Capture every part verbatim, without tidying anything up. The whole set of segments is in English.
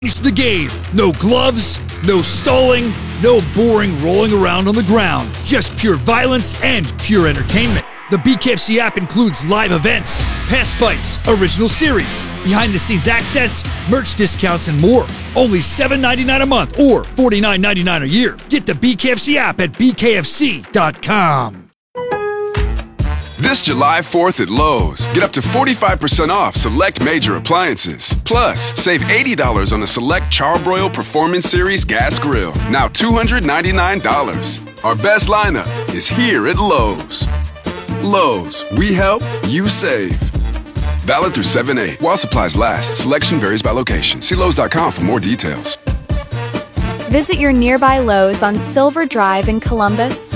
Change the game. No gloves, no stalling, no boring rolling around on the ground. Just pure violence and pure entertainment. The B K F C app includes live events, past fights, original series, behind-the-scenes access, merch discounts, and more. Only seven dollars and ninety-nine cents a month or forty-nine dollars and ninety-nine cents a year. Get the B K F C app at b k f c dot com. This July fourth at Lowe's, get up to forty-five percent off select major appliances. Plus, save eighty dollars on a select Charbroil Performance Series gas grill, now two hundred ninety-nine dollars. Our best lineup is here at Lowe's. Lowe's, we help, you save. Valid through seven eight. While supplies last, selection varies by location. See Lowe's dot com for more details. Visit your nearby Lowe's on Silver Drive in Columbus.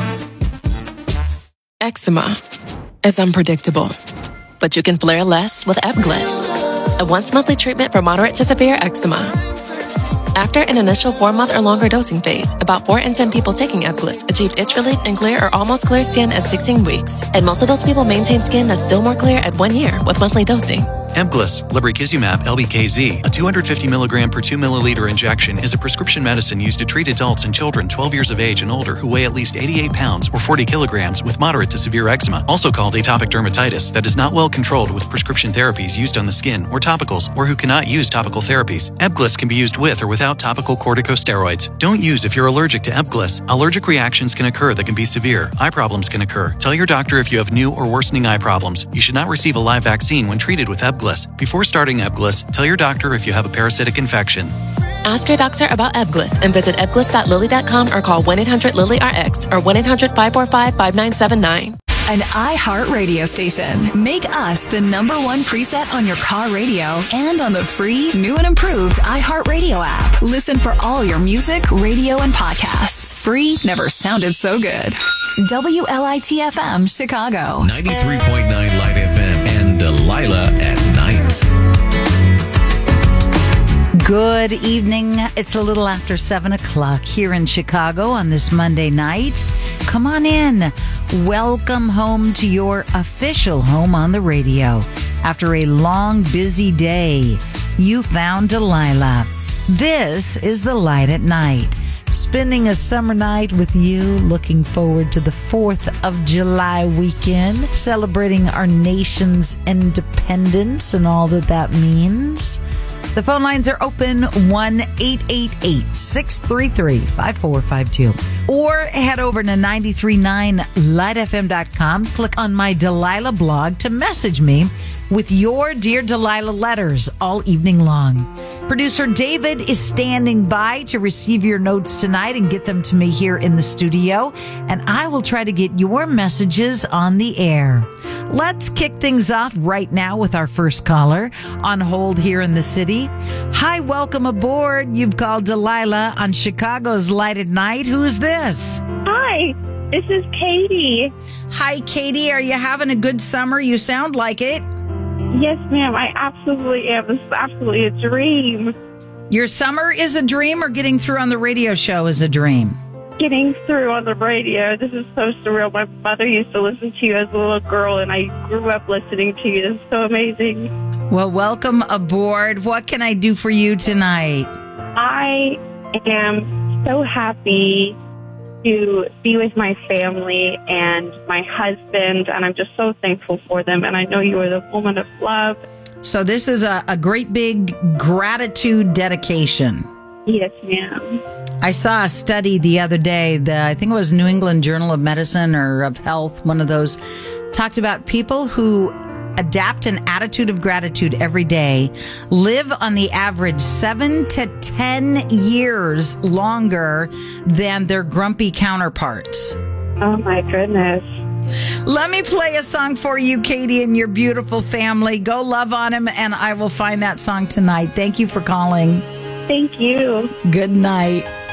Eczema is unpredictable, but you can flare less with Ebglyss, a once-monthly treatment for moderate to severe eczema. After an initial four-month or longer dosing phase, about four in ten people taking Ebglyss achieved itch relief and clear or almost clear skin at sixteen weeks, and most of those people maintain skin that's still more clear at one year with monthly dosing. Ebglyss, lebrikizumab L B K Z, a two hundred fifty milligram per two milliliter injection, is a prescription medicine used to treat adults and children twelve years of age and older who weigh at least eighty-eight pounds or forty kilograms with moderate to severe eczema, also called atopic dermatitis, that is not well controlled with prescription therapies used on the skin or topicals, or who cannot use topical therapies. Ebglyss can be used with or without topical corticosteroids. Don't use if you're allergic to Ebglyss. Allergic reactions can occur that can be severe. Eye problems can occur. Tell your doctor if you have new or worsening eye problems. You should not receive a live vaccine when treated with Ebglyss. Before starting Ebglyss, tell your doctor if you have a parasitic infection. Ask your doctor about Ebglyss and visit ebglyss dot lilly dot com or call one eight hundred lilly R X or one eight hundred five four five five nine seven nine. An iHeart radio station. Make us the number one preset on your car radio and on the free, new and improved iHeart Radio app. Listen for all your music, radio, and podcasts. Free never sounded so good. W L I T F M, Chicago. ninety-three point nine Light F M and Delilah at night. Good evening. It's a little after seven o'clock here in Chicago on this Monday night. Come on in. Welcome home to your official home on the radio. After a long, busy day, you found Delilah. This is the Light at Night. Spending a summer night with you, looking forward to the fourth of July weekend, celebrating our nation's independence and all that that means. The phone lines are open, one eight eight eight, six three three, five four five two. Or head over to nine three nine light f m dot com. Click on my Delilah blog to message me with your Dear Delilah letters all evening long. Producer David is standing by to receive your notes tonight and get them to me here in the studio, and I will try to get your messages on the air. Let's kick things off right now with our first caller on hold here in the city. Hi, welcome aboard. You've called Delilah on Chicago's Light at Night. Who's this? Hi, this is Katie. Hi, Katie. Are you having a good summer? You sound like it. Yes, ma'am. I absolutely am. This is absolutely a dream. Your summer is a dream, or getting through on the radio show is a dream? Getting through on the radio. This is so surreal. My mother used to listen to you as a little girl, and I grew up listening to you. This is so amazing. Well, welcome aboard. What can I do for you tonight? I am so happy to be with my family and my husband, and I'm just so thankful for them. And I know you are the woman of love. So this is a, a great big gratitude dedication. Yes, ma'am. I saw a study the other day, the, I think it was New England Journal of Medicine or of Health, one of those, talked about people who adapt an attitude of gratitude every day, live on the average seven to ten years longer than their grumpy counterparts. Oh, my goodness. Let me play a song for you, Katie, and your beautiful family. Go love on him, and I will find that song tonight. Thank you for calling. Thank you. Good night.